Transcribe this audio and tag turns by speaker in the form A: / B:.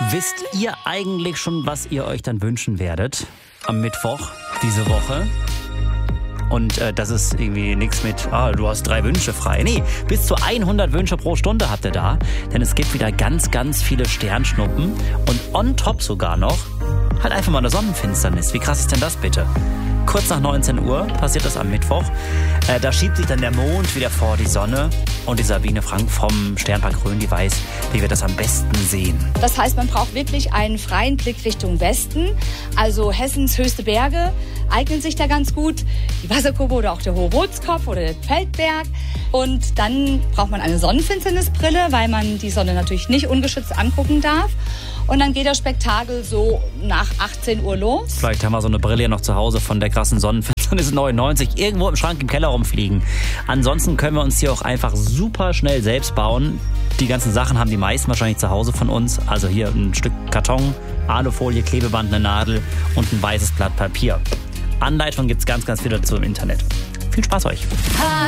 A: Wisst ihr eigentlich schon, was ihr euch dann wünschen werdet am Mittwoch diese Woche? Und das ist irgendwie nichts mit, du hast 3 Wünsche frei. Nee, bis zu 100 Wünsche pro Stunde habt ihr da. Denn es gibt wieder ganz, ganz viele Sternschnuppen. Und on top sogar noch halt einfach mal eine Sonnenfinsternis. Wie krass ist denn das bitte? Kurz nach 19 Uhr passiert das am Mittwoch. Da schiebt sich dann der Mond wieder vor die Sonne. Und die Sabine Frank vom Sternpark Rhön, die weiß, wie wir das am besten sehen.
B: Das heißt, man braucht wirklich einen freien Blick Richtung Westen. Also Hessens höchste Berge eignen sich da ganz gut. Die Wasserkuppe oder auch der Hohe Rotskopf oder der Feldberg. Und dann braucht man eine Sonnenfinsternisbrille, weil man die Sonne natürlich nicht ungeschützt angucken darf. Und dann geht das Spektakel so nach 18 Uhr los.
A: Vielleicht haben wir so eine Brille noch zu Hause von der krassen Sonnenfinsternis 99 irgendwo im Schrank im Keller rumfliegen. Ansonsten können wir uns hier auch einfach super schnell selbst bauen. Die ganzen Sachen haben die meisten wahrscheinlich zu Hause von uns. Also hier ein Stück Karton, Alufolie, Klebeband, eine Nadel und ein weißes Blatt Papier. Anleitungen gibt's ganz, ganz viel dazu im Internet. Viel Spaß euch!